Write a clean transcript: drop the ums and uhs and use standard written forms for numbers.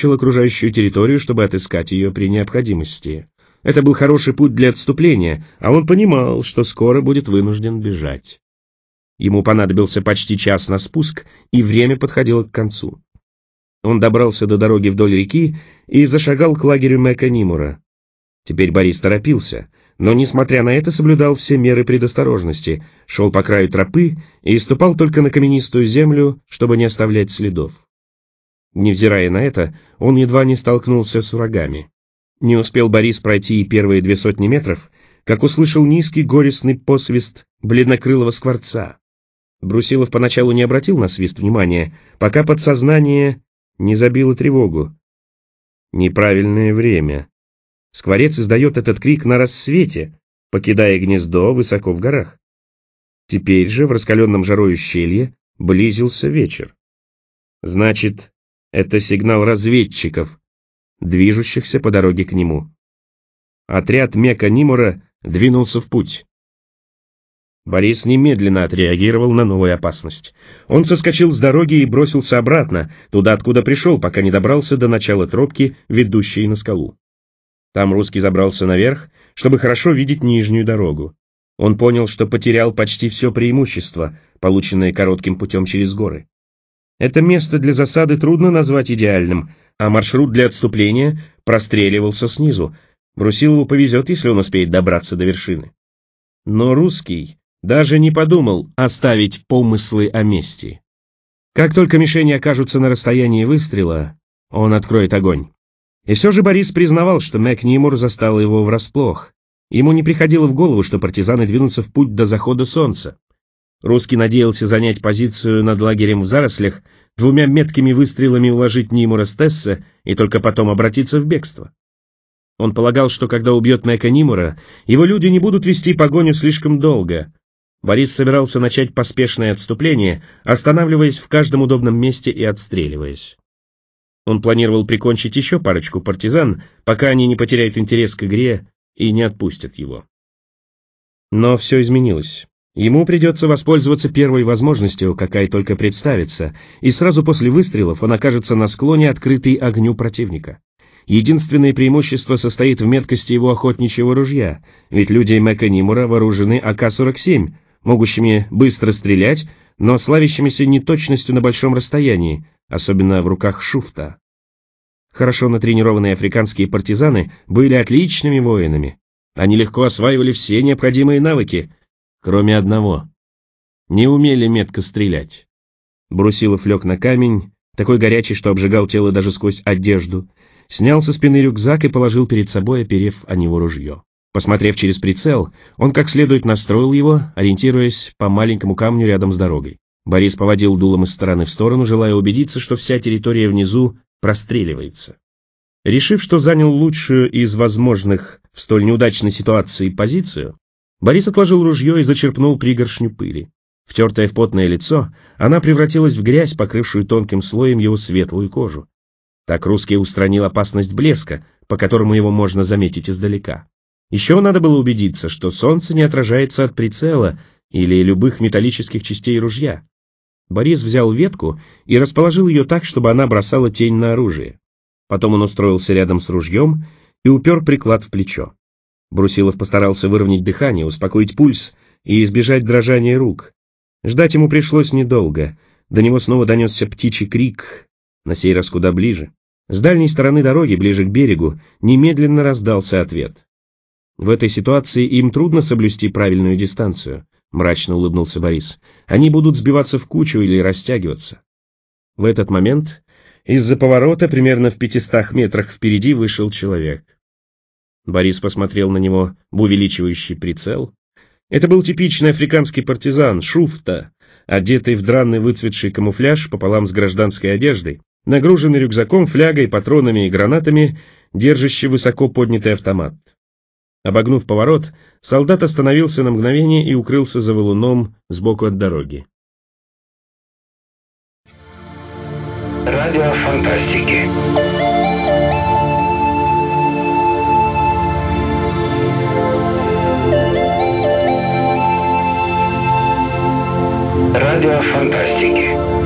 изучил окружающую территорию, чтобы отыскать ее при необходимости. Это был хороший путь для отступления, а он понимал, что скоро будет вынужден бежать. Ему понадобился почти час на спуск, и время подходило к концу. Он добрался до дороги вдоль реки и зашагал к лагерю Мэка Нимура. Теперь Борис торопился, но, несмотря на это, соблюдал все меры предосторожности, шел по краю тропы и ступал только на каменистую землю, чтобы не оставлять следов. Невзирая на это, он едва не столкнулся с врагами. Не успел Борис пройти и первые 200 метров, как услышал низкий горестный посвист бледнокрылого скворца. Брусилов поначалу не обратил на свист внимания, пока подсознание не забило тревогу. Неправильное время. Скворец издает этот крик на рассвете, покидая гнездо высоко в горах. Теперь же в раскаленном жарой ущелье близился вечер. Значит, это сигнал разведчиков, движущихся по дороге к нему. Отряд Мека Нимура двинулся в путь. Борис немедленно отреагировал на новую опасность. Он соскочил с дороги и бросился обратно, туда, откуда пришел, пока не добрался до начала тропки, ведущей на скалу. Там русский забрался наверх, чтобы хорошо видеть нижнюю дорогу. Он понял, что потерял почти все преимущество, полученное коротким путем через горы. Это место для засады трудно назвать идеальным, а маршрут для отступления простреливался снизу. Брусилову повезет, если он успеет добраться до вершины. Но русский даже не подумал оставить помыслы о мести. Как только мишени окажутся на расстоянии выстрела, он откроет огонь. И все же Борис признавал, что Мэк Нимур застал его врасплох. Ему не приходило в голову, что партизаны двинутся в путь до захода солнца. Русский надеялся занять позицию над лагерем в зарослях, 2 меткими выстрелами уложить Нимура с Тесса и только потом обратиться в бегство. Он полагал, что когда убьет Мэка Нимура, его люди не будут вести погоню слишком долго. Борис собирался начать поспешное отступление, останавливаясь в каждом удобном месте и отстреливаясь. Он планировал прикончить еще парочку партизан, пока они не потеряют интерес к игре и не отпустят его. Но все изменилось. Ему придется воспользоваться первой возможностью, какая только представится, и сразу после выстрелов он окажется на склоне, открытый огню противника. Единственное преимущество состоит в меткости его охотничьего ружья, ведь люди Мэка Нимура вооружены АК-47, могущими быстро стрелять, но славящимися неточностью на большом расстоянии, особенно в руках шуфта. Хорошо натренированные африканские партизаны были отличными воинами. Они легко осваивали все необходимые навыки, кроме одного. Не умели метко стрелять. Брусилов лег на камень, такой горячий, что обжигал тело даже сквозь одежду, снял со спины рюкзак и положил перед собой, оперев о него ружье. Посмотрев через прицел, он как следует настроил его, ориентируясь по маленькому камню рядом с дорогой. Борис поводил дулом из стороны в сторону, желая убедиться, что вся территория внизу простреливается. Решив, что занял лучшую из возможных в столь неудачной ситуации позицию, Борис отложил ружье и зачерпнул пригоршню пыли. Втертая в потное лицо, она превратилась в грязь, покрывшую тонким слоем его светлую кожу. Так русский устранил опасность блеска, по которому его можно заметить издалека. Еще надо было убедиться, что солнце не отражается от прицела или любых металлических частей ружья. Борис взял ветку и расположил ее так, чтобы она бросала тень на оружие. Потом он устроился рядом с ружьем и упер приклад в плечо. Брусилов постарался выровнять дыхание, успокоить пульс и избежать дрожания рук. Ждать ему пришлось недолго. До него снова донесся птичий крик, на сей раз куда ближе. С дальней стороны дороги, ближе к берегу, немедленно раздался ответ. В этой ситуации им трудно соблюсти правильную дистанцию, мрачно улыбнулся Борис. Они будут сбиваться в кучу или растягиваться. В этот момент из-за поворота, примерно в 500 метрах впереди, вышел человек. Борис посмотрел на него в увеличивающий прицел. Это был типичный африканский партизан, шуфта, одетый в драный выцветший камуфляж пополам с гражданской одеждой, нагруженный рюкзаком, флягой, патронами и гранатами, держащий высоко поднятый автомат. Обогнув поворот, солдат остановился на мгновение и укрылся за валуном сбоку от дороги. Радио фантастики. Радио фантастики.